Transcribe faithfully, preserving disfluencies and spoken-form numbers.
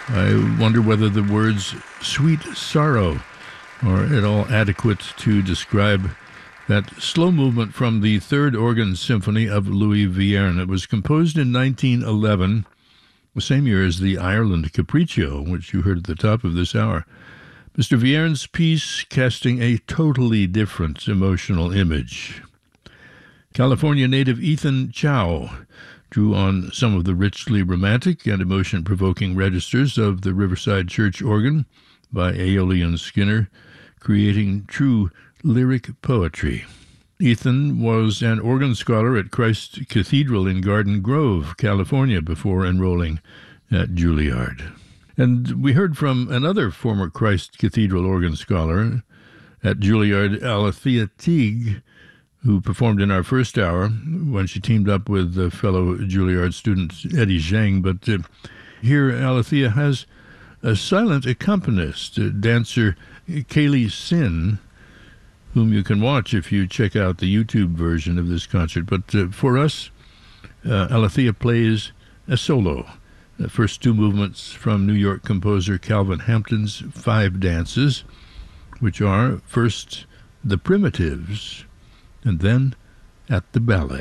I wonder whether the words sweet sorrow are at all adequate to describe that slow movement from the Third Organ Symphony of Louis Vierne. It was composed in nineteen eleven, the same year as the Ireland Capriccio, which you heard at the top of this hour. Mister Vierne's piece casting a totally different emotional image. California native Ethan Chow drew on some of the richly romantic and emotion-provoking registers of the Riverside Church organ by Aeolian Skinner, creating true lyric poetry. Ethan was an organ scholar at Christ Cathedral in Garden Grove, California, before enrolling at Juilliard. And we heard from another former Christ Cathedral organ scholar at Juilliard, Alethea Teague, who performed in our first hour when she teamed up with the fellow Juilliard student Eddie Zhang. But uh, here Alethea has a silent accompanist, uh, dancer Kaylee Sin, whom you can watch if you check out the YouTube version of this concert. But uh, for us, uh, Alethea plays a solo. The first two movements from New York composer Calvin Hampton's Five Dances, which are first the primitives and then at the ballet.